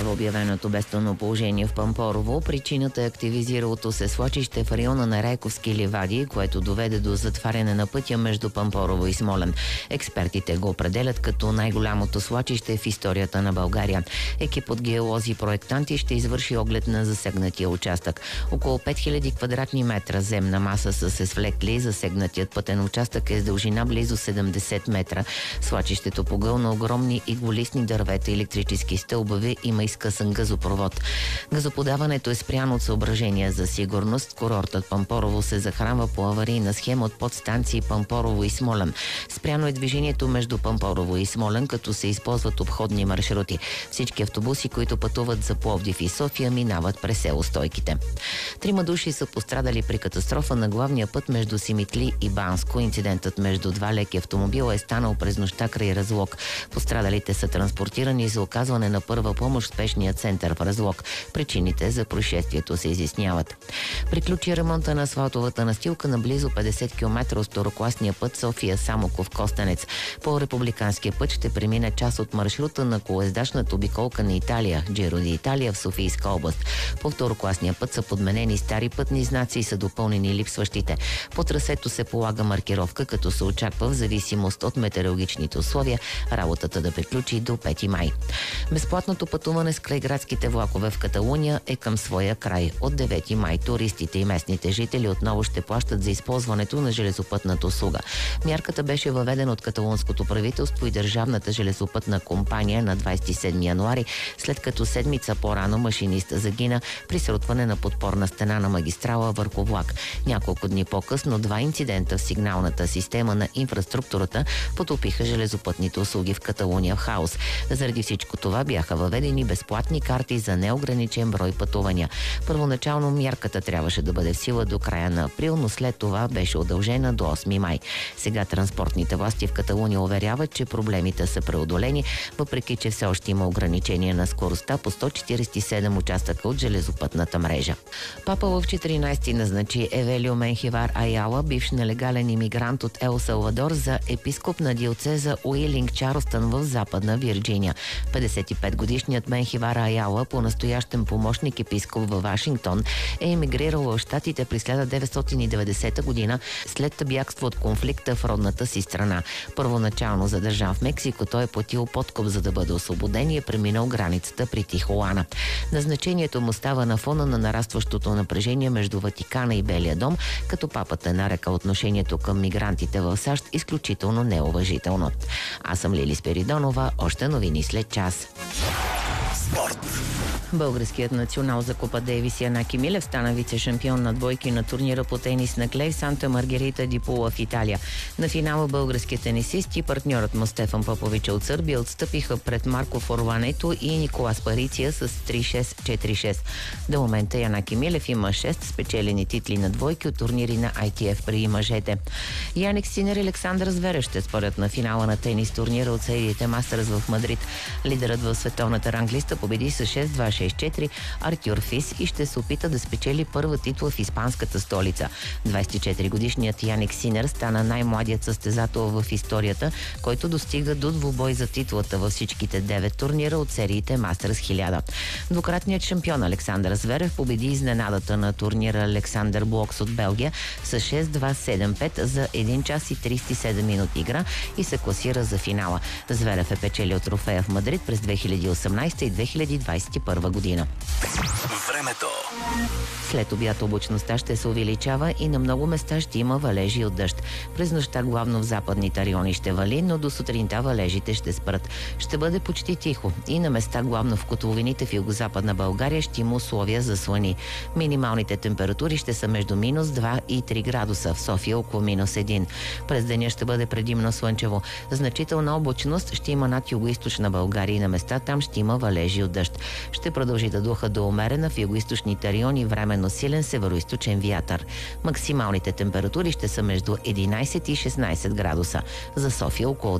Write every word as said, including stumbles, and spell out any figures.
продължава обявеното бедствено положение в Пампорово. Причината е активизиралото се свлачище в района на Райковски ливади, което доведе до затваряне на пътя между Пампорово и Смолян. Експертите го определят като най-голямото свлачище в историята на България. Екип от геолози и проектанти ще извърши оглед на засегнатия участък. Около пет хиляди квадратни метра земна маса са се свлекли. Засегнатият пътен участък е с дължина близо седемдесет метра. Свлачището погълна огромни иглолистни дървета, електрически стълбове, има изкъсан газопровод. Газоподаването е спряно от съображения за сигурност. Курортът Пампорово се захранва по аварийна схема от подстанции Пампорово и Смолян. Спряно е движението между Пампорово и Смолян, като се използват обходни маршрути. Всички автобуси, които пътуват за Пловдив и София, минават през село Стойките. Трима души са пострадали при катастрофа на главния път между Симитли и Банско. Инцидентът между два леки автомобила е станал през нощта край Разлог. Пострадалите са транспортирани за оказване на първа помощ в спешния център в Разлог. Причините за происшествието се изясняват. Приключи ремонта на асфалтовата настилка на близо петдесет километра от второкласния път София Самоков Костенец. По републиканския път ще премине част от маршрута на колоездачната обиколка на Италия, Джиро ди Италия в Софийска област. По второкласния път са подменени стари пътни знаци и са допълнени липсващите. По трасето се полага маркировка, като се очаква в зависимост от метеорологичните условия работата да приключи до пети май. Безплатното пътуване с крайградските влакове в Каталуния е към своя край. От девети май туристите и местните жители отново ще плащат за използването на железопътната услуга. Мярката беше въведена от каталунското правителство и държавната железопътна компания на двадесет и седми януари, след като седмица по-рано машинист загина при срутване на подпорна стена на магистрала върху влак. Няколко дни по-късно два инцидента в сигналната система на инфраструктурата потопиха железопътните услуги в Каталуния в хаос. Заради всичко това бяха въведени безплатни карти за неограничен брой пътувания. Първоначално мярката трябваше да бъде в сила до края на април, но след това беше удължена до осми май. Сега транспортните власти в Каталуния уверяват, че проблемите са преодолени, въпреки че все още има ограничения на скоростта по сто четиридесет и седем участъка от железопътната мрежа. Папа Лъв четиринадесети назначи Евелио Менхивар Аяла, бивш нелегален имигрант от Ел Салвадор, за епископ на диоцеза Уилинг Чарлстън в Западна Вирджиния. петдесет и пет годишният Менхивар Аяла, по-настоящен помощник епископ във Вашингтон, е емигрирал в Щатите през хиляда деветстотин и деветдесета година след бягство от конфликта в родната си страна. Първоначално задържан в Мексико, той е платил подкуп, за да бъде освободен и е преминал границата при Тихуана. Назначението му става на фона на нарастващото напрежение между Ватикана и Белия дом, като папата е нарекал отношението към мигрантите в САЩ изключително неуважително. Аз съм Лили Спиридонова, още новини след час. Спорт. Българският национал за Купа Дейвис Янаки Милев стана вице-шампион на двойки на турнира по тенис на клей Санта Маргарита ди Пула в Италия. На финала българският тенисист и партньорът му Стефан Попович от Сърбия отстъпиха пред Марко Форването и Николас Париция с три шест четири шест. До момента Янаки Милев има шест спечелени титли на двойки от турнири на Ай Ти Еф при мъжете. Яник Синер и Александър Зверев ще спорят на финала на тенис турнира от сериите Мастерс в Мадрид. Лидерът в световната ранглиста победи с шест два шест четири Артюр Фис и ще се опита да спечели първа титла в испанската столица. двадесет и четири годишният Яник Синер стана най-младият състезател в историята, който достига до двубой за титлата във всичките девет турнира от сериите Мастерс хиляда. Двукратният шампион Александър Зверев победи изненадата на турнира Александър Блокс от Белгия с шест два седем пет за един час и тридесет и седем минути игра и се класира за финала. Зверев е печелил трофея в Мадрид през две хиляди и осемнадесета и две хиляди двадесет и първа година. Времето. След обяд облачността ще се увеличава и на много места ще има валежи от дъжд. През нощта главно в западните райони ще вали, но до сутринта валежите ще спрат. Ще бъде почти тихо и на места главно в котловините в югозападна България ще има условия за слани. Минималните температури ще са между минус два и три градуса, в София около минус един. През деня ще бъде предимно слънчево. Значителна облачност ще има над югоизточна България и на места там ще има валежи от дъжд. Ще продължи да духа до умерена в югоизточните райони временно силен североизточен вятър. Максималните температури ще са между единадесет и шестнадесет градуса. За София около